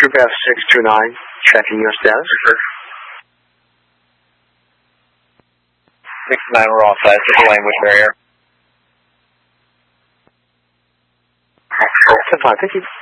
Troop F629, checking your status. 69, we're all set. It's a language barrier. Fine, thank you.